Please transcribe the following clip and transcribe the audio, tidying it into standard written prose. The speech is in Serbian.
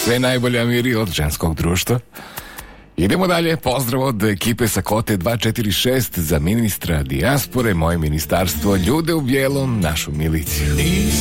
Sve najbolje, Amiri, od ženskog društva. Idemo dalje, pozdrav od ekipe sa Kote 246 za ministra dijaspore, moje ministarstvo, ljude u bijelom, našu miliciju.